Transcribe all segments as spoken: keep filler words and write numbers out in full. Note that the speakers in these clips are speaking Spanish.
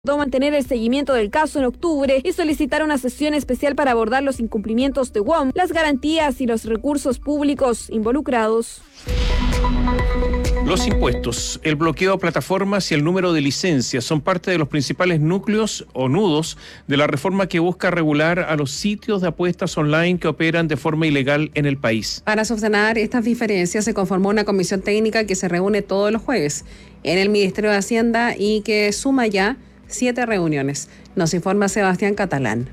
mantener el seguimiento del caso en octubre y solicitar una sesión especial para abordar los incumplimientos de W O M, las garantías y los recursos públicos involucrados. Los impuestos, el bloqueo a plataformas y el número de licencias son parte de los principales núcleos o nudos de la reforma que busca regular a los sitios de apuestas online que operan de forma ilegal en el país. Para subsanar estas diferencias se conformó una comisión técnica que se reúne todos los jueves en el Ministerio de Hacienda y que suma ya siete reuniones. Nos informa Sebastián Catalán.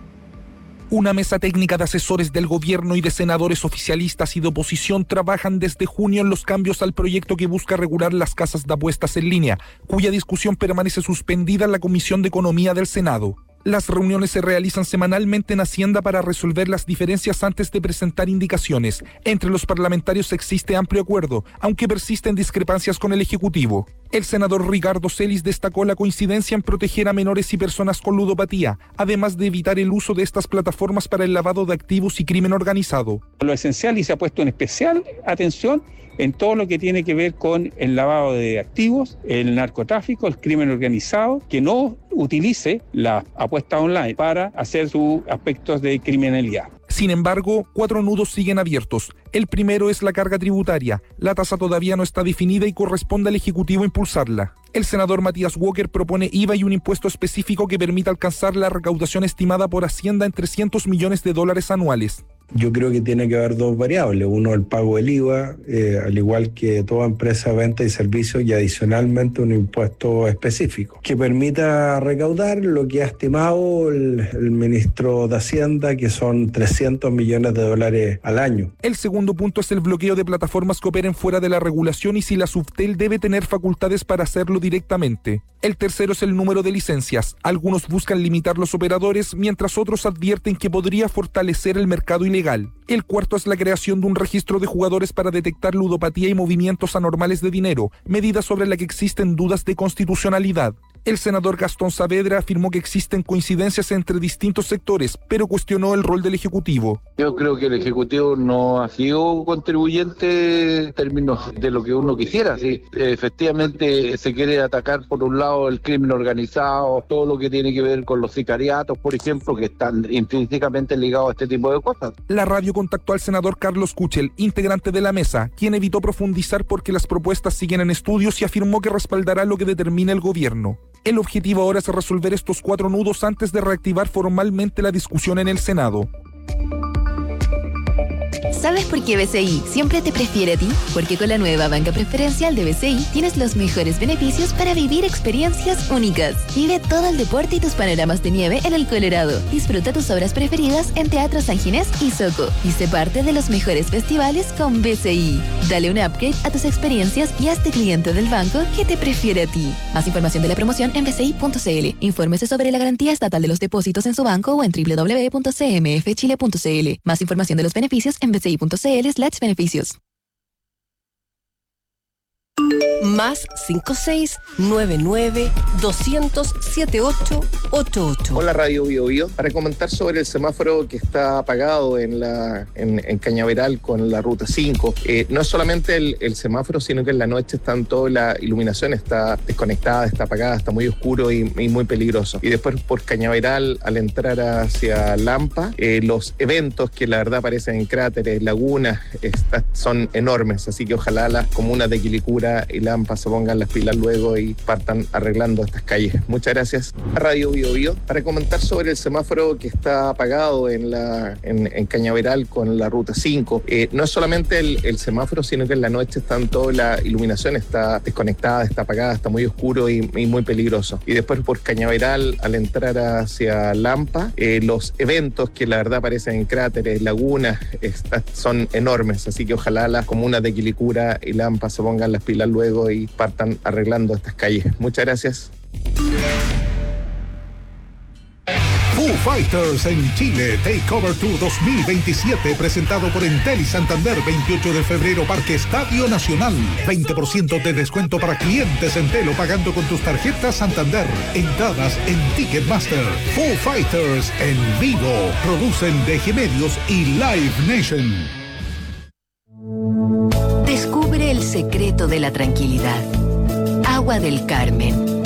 Una mesa técnica de asesores del gobierno y de senadores oficialistas y de oposición trabajan desde junio en los cambios al proyecto que busca regular las casas de apuestas en línea, cuya discusión permanece suspendida en la Comisión de Economía del Senado. Las reuniones se realizan semanalmente en Hacienda para resolver las diferencias antes de presentar indicaciones. Entre los parlamentarios existe amplio acuerdo, aunque persisten discrepancias con el Ejecutivo. El senador Ricardo Celis destacó la coincidencia en proteger a menores y personas con ludopatía, además de evitar el uso de estas plataformas para el lavado de activos y crimen organizado. Lo esencial, y se ha puesto en especial atención en todo lo que tiene que ver con el lavado de activos, el narcotráfico, el crimen organizado, que no utilice la apuesta online para hacer sus aspectos de criminalidad. Sin embargo, cuatro nudos siguen abiertos. El primero es la carga tributaria. La tasa todavía no está definida y corresponde al Ejecutivo impulsarla. El senador Matías Walker propone I V A y un impuesto específico que permita alcanzar la recaudación estimada por Hacienda en trescientos millones de dólares anuales. Yo creo que tiene que haber dos variables. Uno, el pago del I V A, eh, al igual que toda empresa de venta y servicios, y adicionalmente un impuesto específico que permita recaudar lo que ha estimado el, el ministro de Hacienda, que son trescientos millones de dólares al año. El segundo punto es el bloqueo de plataformas que operen fuera de la regulación y si la Subtel debe tener facultades para hacerlo directamente. El tercero es el número de licencias. Algunos buscan limitar los operadores, mientras otros advierten que podría fortalecer el mercado ilegal. El cuarto es la creación de un registro de jugadores para detectar ludopatía y movimientos anormales de dinero, medida sobre la que existen dudas de constitucionalidad. El senador Gastón Saavedra afirmó que existen coincidencias entre distintos sectores, pero cuestionó el rol del Ejecutivo. Yo creo que el Ejecutivo no ha sido contribuyente en términos de lo que uno quisiera. Sí, efectivamente se quiere atacar por un lado el crimen organizado, todo lo que tiene que ver con los sicariatos, por ejemplo, que están intrínsecamente ligados a este tipo de cosas. La radio contactó al senador Carlos Kuchel, integrante de la mesa, quien evitó profundizar porque las propuestas siguen en estudios y afirmó que respaldará lo que determine el gobierno. El objetivo ahora es resolver estos cuatro nudos antes de reactivar formalmente la discusión en el Senado. ¿Sabes por qué B C I siempre te prefiere a ti? Porque con la nueva banca preferencial de B C I tienes los mejores beneficios para vivir experiencias únicas. Vive todo el deporte y tus panoramas de nieve en el Colorado. Disfruta tus obras preferidas en Teatro San Ginés y Soco. Y sé parte de los mejores festivales con B C I. Dale un upgrade a tus experiencias y hazte cliente del banco que te prefiere a ti. Más información de la promoción en b c i punto c l. Infórmese sobre la garantía estatal de los depósitos en su banco o en w w w punto c m f chile punto c l. Más información de los beneficios en b c i punto c l slash beneficios. Más cinco seis nueve nueve dos cero cero siete ocho ocho ocho. Hola Radio Bio Bio, para comentar sobre el semáforo que está apagado en la en, en Cañaveral con la ruta cinco. Eh, no es solamente el, el semáforo, sino que en la noche están toda la iluminación está desconectada, está apagada, está muy oscuro y, y muy peligroso. Y después por Cañaveral, al entrar hacia Lampa, eh, los eventos que la verdad aparecen en cráteres, lagunas, está, son enormes, así que ojalá las comunas de Quilicura y Lampa se pongan las pilas luego y partan arreglando estas calles. Muchas gracias. Radio Bio Bio, para comentar sobre el semáforo que está apagado en la en, en Cañaveral con la ruta cinco. Eh, no es solamente el, el semáforo, sino que en la noche están toda la iluminación está desconectada, está apagada, está muy oscuro y, y muy peligroso. Y después por Cañaveral, al entrar hacia Lampa, eh, los eventos que la verdad aparecen en cráteres, lagunas, está, son enormes, así que ojalá las comunas de Quilicura y Lampa se pongan las pilas luego y partan arreglando estas calles. Muchas gracias. Foo Fighters en Chile Takeover Tour dos mil veintisiete, presentado por Entel y Santander, veintiocho de febrero, Parque Estadio Nacional. veinte por ciento de descuento para clientes Entel o pagando con tus tarjetas Santander. Entradas en Ticketmaster. Foo Fighters en vivo. Producen D G Medios y Live Nation. Descubre el secreto de la tranquilidad. Agua del Carmen.